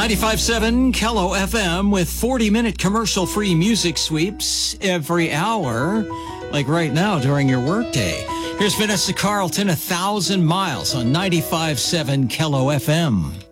95.7 Kello FM with 40-minute commercial-free music sweeps every hour, like right now during your workday. Here's Vanessa Carlton, 1,000 Miles on 95.7 Kello FM.